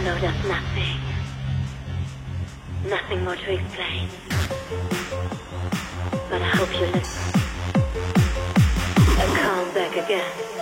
know there's nothing. Nothing more to explain. But I hope you listen. And come back again.